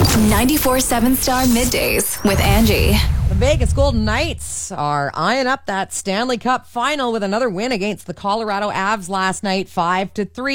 94.7 Star Middays with Angie. The Vegas Golden Knights are eyeing up that Stanley Cup final with another win against the Colorado Avs last night, 5-3.